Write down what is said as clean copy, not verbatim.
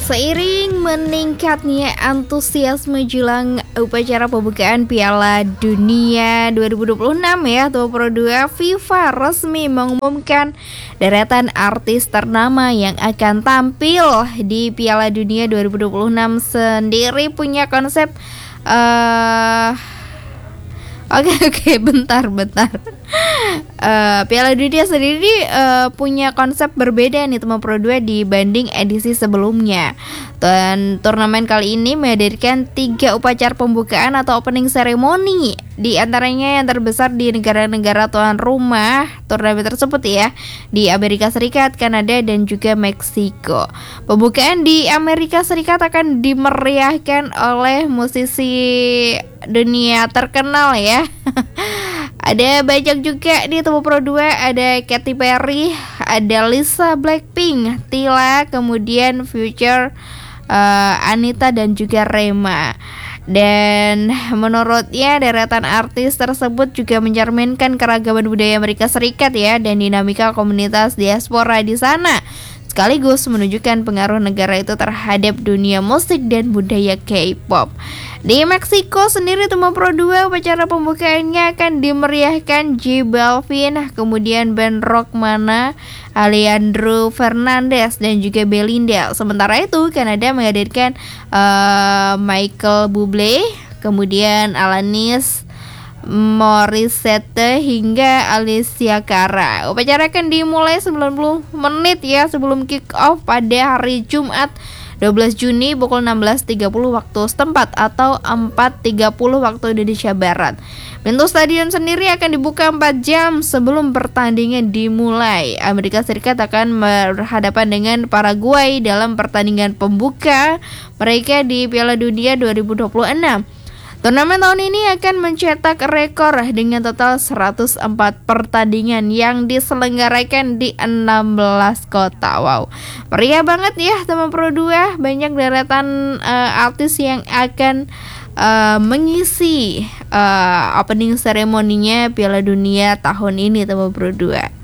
Seiring meningkatnya antusiasme jelang upacara pembukaan Piala Dunia 2026 ya, Tuan Pro 2, FIFA resmi mengumumkan deretan artis ternama yang akan tampil di Piala Dunia 2026. Sendiri punya konsep Oke, bentar. Piala Dunia sendiri punya konsep berbeda nih teman Pro 2 dibanding edisi sebelumnya. Dan turnamen kali ini menghadirkan 3 upacara pembukaan atau opening ceremony. Di antaranya yang terbesar di negara-negara tuan rumah turnamen tersebut ya, di Amerika Serikat, Kanada, dan juga Meksiko. Pembukaan di Amerika Serikat akan dimeriahkan oleh musisi dunia terkenal ya. Ada banyak juga di Tubuh Pro 2, ada Katy Perry, ada Lisa Blackpink, Tila, kemudian Future, Anita, dan juga Rema. Dan menurutnya deretan artis tersebut juga mencerminkan keragaman budaya Amerika Serikat ya, dan dinamika komunitas diaspora di sana, sekaligus menunjukkan pengaruh negara itu terhadap dunia musik dan budaya K-pop. Di Meksiko sendiri Tumo Pro 2 upacara pembukaannya akan dimeriahkan J Balvin, kemudian band rock Mana, Alejandro Fernandez, dan juga Belinda. Sementara itu Kanada menghadirkan Michael Bublé, kemudian Alanis Morissette hingga Alicia Cara. Upacara akan dimulai 90 menit ya sebelum kick off pada hari Jumat 12 Juni pukul 16.30 waktu setempat atau 4.30 waktu Indonesia Barat. Pintu stadion sendiri akan dibuka 4 jam sebelum pertandingan dimulai. Amerika Serikat akan berhadapan dengan Paraguay dalam pertandingan pembuka mereka di Piala Dunia 2026. Turnamen tahun ini akan mencetak rekor dengan total 104 pertandingan yang diselenggarakan di 16 kota. Wow, meriah banget ya teman Pro 2. Banyak deretan artis yang akan mengisi opening ceremony-nya Piala Dunia tahun ini teman Pro 2.